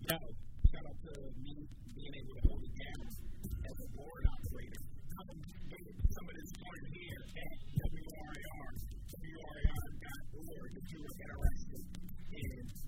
Yo, shout out to me being able to hold it down as a board operator. Come and get some of this fun here at WRIR.org if you are interested in